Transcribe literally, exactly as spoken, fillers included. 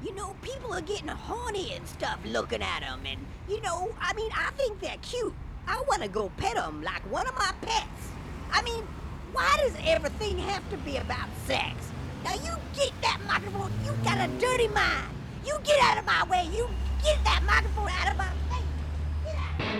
You know, people are getting horny and stuff looking at them, and, you know, I mean, I think they're cute. I want to go pet them like one of my pets. I mean, why does everything have to be about sex? Now, you get that microphone. You got a dirty mind. You get out of my way. You get that microphone out of my